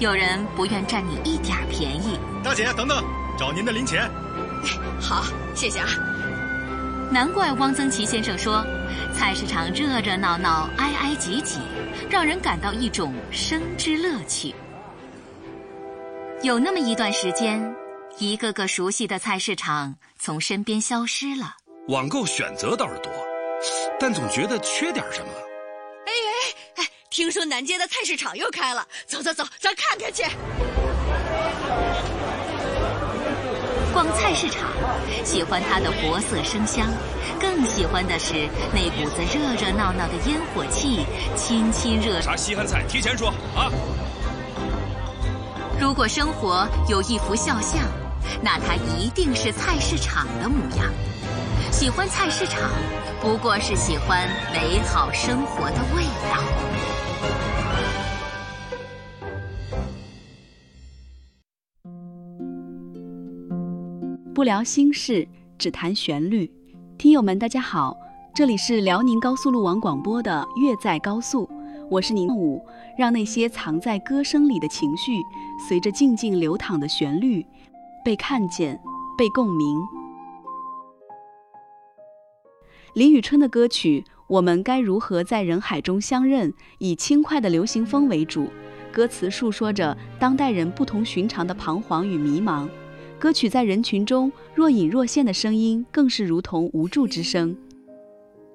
有人不愿占你一点便宜。 大姐，等等，找您的零钱。 好，谢谢啊。 难怪汪曾祺先生说，菜市场热热闹闹，挨挨挤挤，让人感到一种生之乐趣。有那么一段时间，一个个熟悉的菜市场从身边消失了。 网购选择倒是多，但总觉得缺点什么。 哎，听说南街的菜市场又开了，走，咱看看去。 逛菜市场，喜欢它的活色生香，更喜欢的是那股子热热闹闹的烟火气，亲热。 啥稀罕菜提前说啊！ 如果生活有一幅肖像，那它一定是菜市场的模样。喜欢菜市场，不过是喜欢美好生活的味道。 不聊心事，只谈旋律。听友们大家好，这里是辽宁高速路网广播的乐在高速，我是宁武，让那些藏在歌声里的情绪，随着静静流淌的旋律被看见，被共鸣。林宇春的歌曲《我们该如何在人海中相认》以轻快的流行风为主，歌词述说着当代人不同寻常的彷徨与迷茫。歌曲在人群中若隐若现的声音，更是如同无助之声。